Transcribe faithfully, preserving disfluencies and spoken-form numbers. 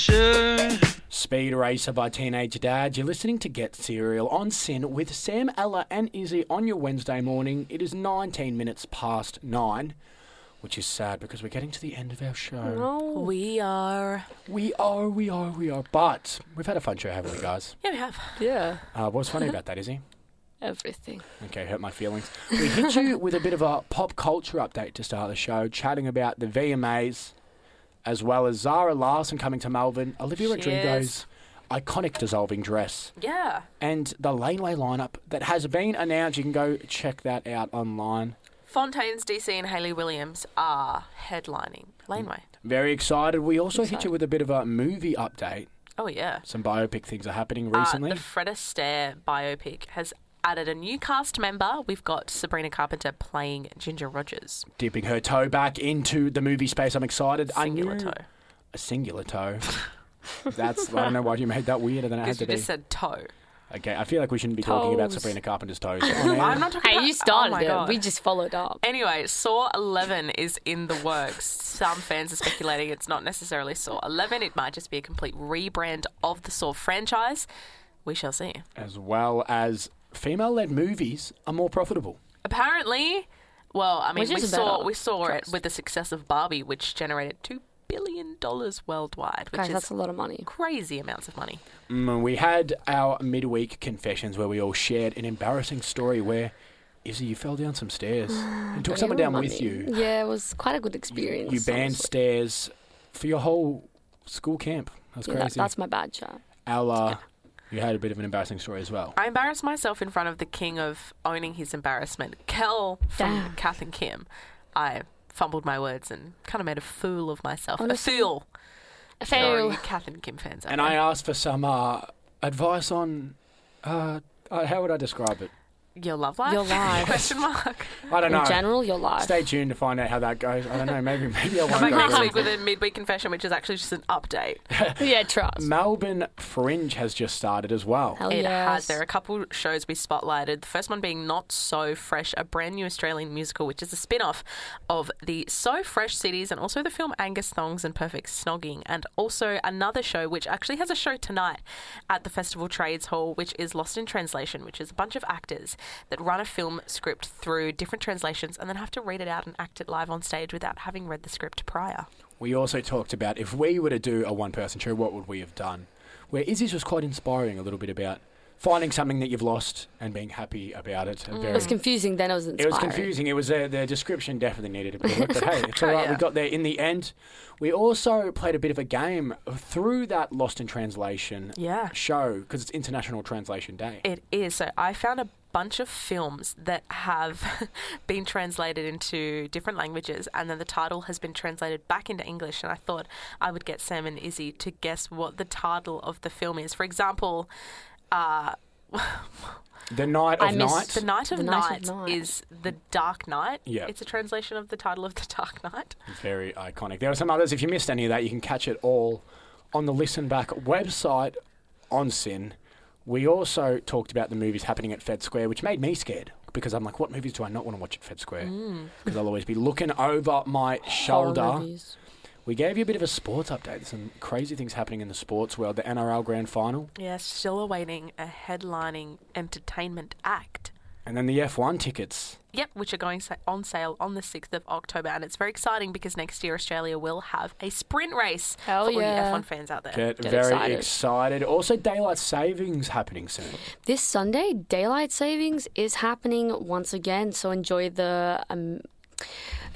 Speed Racer by Teenage Dad. You're listening to Get Serial on Sin with Sam, Ella and Izzy on your Wednesday morning. It is nineteen minutes past nine, which is sad because we're getting to the end of our show. No. We are. We are, we are, we are. But we've had a fun show, haven't we, guys? Yeah, we have. Yeah. Uh, what's funny about that, Izzy? Everything. Okay, hurt my feelings. We hit you with a bit of a pop culture update to start the show, chatting about the V M As, as well as Zara Larsson coming to Melbourne, Olivia She Rodrigo's is. iconic dissolving dress, Yeah. and the Laneway lineup that has been announced. You can go check that out online. Fontaines D C and Hayley Williams are headlining Laneway. Very excited. We also hit Excited. you with a bit of a movie update. Oh, yeah. Some biopic things are happening recently. Uh, the Fred Astaire biopic has added a new cast member. We've got Sabrina Carpenter playing Ginger Rogers. Dipping her toe back into the movie space. I'm excited. Singular I knew toe. A singular toe. That's, I don't know why you made that weirder than it had Because to you be. just said toe. Okay, I feel like we shouldn't be talking about Toes. Sabrina Carpenter's toes. on air. I'm not talking Hey, about... you started oh my it. God. We just followed up. Anyway, Saw eleven is in the works. Some fans are speculating it's not necessarily Saw eleven. It might just be a complete rebrand of the Saw franchise. We shall see. As well as female-led movies are more profitable. Apparently, well, I mean, Which we is saw better we saw it choice. with the success of Barbie, which generated two billion dollars worldwide, which Guys, is that's a lot of money. crazy amounts of money. Mm, we had our midweek confessions where we all shared an embarrassing story where, Izzy, you fell down some stairs and took Don't someone even down remind with me. you. Yeah, it was quite a good experience. You banned honestly. stairs for your whole school camp. That's Yeah, crazy. that, that's my bad chat. Ella, you had a bit of an embarrassing story as well. I embarrassed myself in front of the king of owning his embarrassment, Kel from Damn. Kath and Kim. I fumbled my words and kind of made a fool of myself. Honestly, a fool. A For all fail. you Kath and Kim fans out And there. I asked for some uh, advice on, uh, uh, how would I describe it? Your love life? Your life. Question mark. I don't In know. general, your life. Stay tuned to find out how that goes. I don't know. Maybe maybe I won't Come back go next there. week with a midweek confession, which is actually just an update. Yeah, trust. Melbourne Fringe has just started as well. Hell It yes. has. There are a couple shows we spotlighted. The first one being Not So Fresh, a brand new Australian musical, which is a spin off of the So Fresh cities and also the film Angus Thongs and Perfect Snogging. And also another show, which actually has a show tonight at the Festival Trades Hall, which is Lost in Translation, which is a bunch of actors that run a film script through different translations and then have to read it out and act it live on stage without having read the script prior. We also talked about if we were to do a one-person show, what would we have done? Where Izzy's was quite inspiring, a little bit about finding something that you've lost and being happy about it. A It very- was confusing, then it was It inspiring. was confusing. It was uh, the description definitely needed a bit of work, but hey, it's all right. Yeah. We got there in the end. We also played a bit of a game through that Lost in Translation Yeah. show because it's International Translation Day. It is. So I found a bunch of films that have been translated into different languages and then the title has been translated back into English, and I thought I would get Sam and Izzy to guess what the title of the film is. For example, uh, The Night I of missed Night. The Night of, The Night of Night Night. is The Dark Knight. Yeah. It's a translation of the title of The Dark Knight. Very iconic. There are some others. If you missed any of that, you can catch it all on the Listen Back website on Sin. We also talked about the movies happening at Fed Square, which made me scared because I'm like, what movies do I not want to watch at Fed Square? Because I'll always be looking over my Horror shoulder. movies. We gave you a bit of a sports update. There's some crazy things happening in the sports world. The N R L Grand Final, Yeah, still awaiting a headlining entertainment act. and then the F one tickets. Yep, which are going sa- on sale on the sixth of October. And it's very exciting because next year Australia will have a sprint race Hell for all you yeah. F one fans out there. Get, Get very excited. excited. Also, daylight savings happening soon. This Sunday, daylight savings is happening once again, so enjoy the um,